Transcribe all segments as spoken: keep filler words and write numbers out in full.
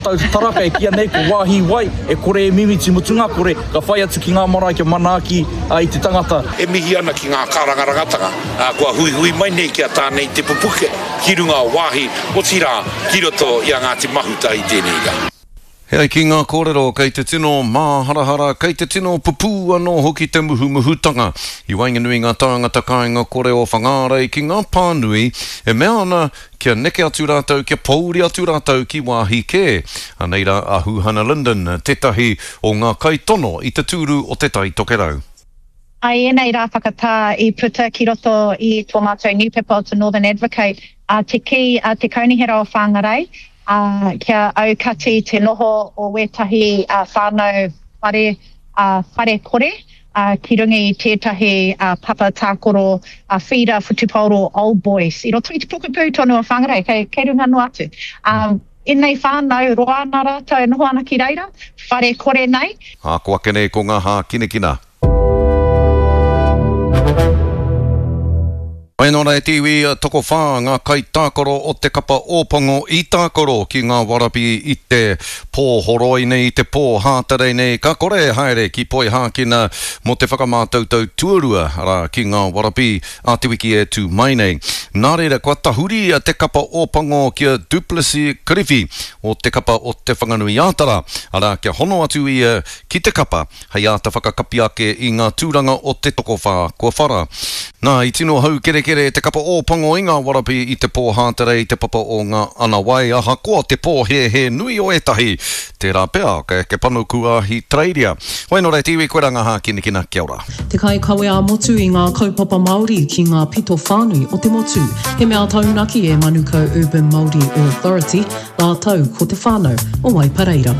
Tau taraka e kia nei ko wāhi wai, e kore e mimiti mutunga kore, ka whai atu ki ngā marae kia manaaki i te tangata. E mihi ana ki ngā karangarangatanga, kua hui hui mai nei kia tānei te pupuke, ki runga wāhi, o tira, ki roto i a Ngāti Mahuta i tēnei ka. Hei ki ngā kōrero, kei te tino māharahara, kei te tino pupu anō hoki te muhu muhutanga. I wainganui ngā tāngata kāinga kore o whangarei ki ngā pānui, e mea ana kia neke atu rātou, kia pauri atu rātou ki wāhi kē. Aneira a Huhana Linden, tetahi o ngā kaitono i te tūru o te tai tokerau. Ai enei rā whakatā i puta ki roto i tō mātou newspaper o te Northern Advocate, a te ki a te kaunihera o whangarei, Uh, kia au kati te noho o wetahi uh, whānau whare, uh, whare kore, uh, ki rungi i tētahi uh, papa tākoro uh, whira whutupauro old boys. I roto i te pukapu tonu o whangarei, kei, kei runga no atu. Um, Inei whānau roa nā rātou noho ana ki reira, whare kore nei. Hā kua kene ko ngā hā kine kina. Aino rei tiwi toko whā ngā kai tākoro o te kapa ōpango i tākoro ki ngā warapi i te pōhoroi nei, i te pō hātarei nei, ka kore haere ki poi hākina mo te whakamātautau tuarua ara ki ngā warapi a te wiki e tū mai nei. Nā reira, kua tahuri a te kapa ōpango kia Duplessis Kiriwhi o te kapa o te whanganui ātara, ara kia hono atu ia ki te kapa, hei āta whakakapi ake i ngā tūranga o te toko whā kua whara. Nā, i tino hau kere kere te kapa ōpango i ngā warapi i te pō hātarei, te papa o ngā ana wai, aha koa te pō he he nui o etahi, te rā pēa, ke, ke panu kua hi treiria. Waino rei tiwi, koe ranga hā kine kina, kia ora. Te kai kawe a motu i ngā kaupapa Māori ki ngā pito whānui o te motu, he mea taunaki e Manukau Urban Māori Authority, la tau ko te whānau o Waipareira.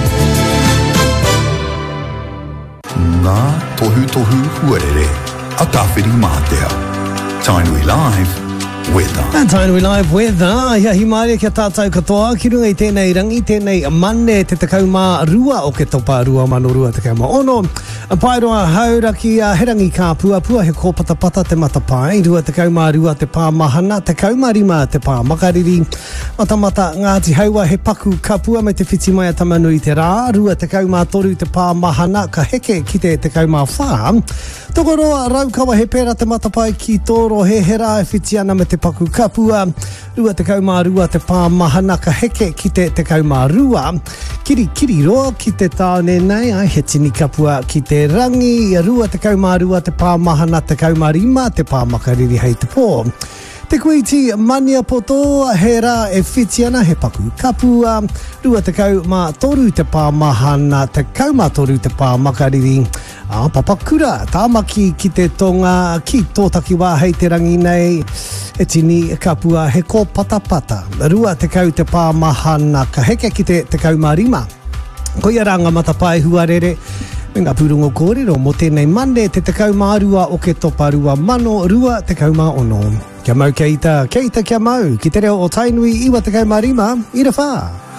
Ngā tohu tohu huarere, a tāwhiri mātea. Tainui Live Weather. And Tainui Live Weather, ia hi maria kia tātou katoa, ki runga i tēnei rangi, tēnei mane te tekau mā rua o ke topa rua mano rua tekau mā ono. Pairoa hauraki a herangi kā pua, pua he kōpatapata te matapai, rua tekau mā rua te pā mahana, tekau mā rima te pā makariri, matamata ngāti haua he paku kapua me te whiti mai a tamanui te rā, rua tekau mā toru te pā mahana, ka heke ki te tekau mā whā. Toko roa raukawa he pēra te matapai ki tōro he hera e whiti ana me te paku kapua, rua te kaumā rua te pā mahana ka heke ki te te kaumā rua, kiri kiri roa ki te tāne nei, ai he tini kapua ki te rangi, rua te kaumā rua te pā mahana te kaumā rima, te pā makariri hei te pō. Te kuiti mania poto, he rā e whiti ana he paku kapua, rua te kau mā toru te pā mahana, te kau mā toru te pā makariri, a papakura, tāmaki ki te tonga, ki tōtaki wā hei te rangi nei, e tini kapua he ko patapata, rua te kau te pā mahana, ka heke ki te te kau mā rima. Ko ia ranga matapai huarere, me ngā pūrongo kōrero mo tēnei mane te te kau mā rua o ke topa rua mano, rua te kau mā ono. Kia mau keita, keita kia mau, ki te reo o Tainui, iwa te kau mā rima, ira whā.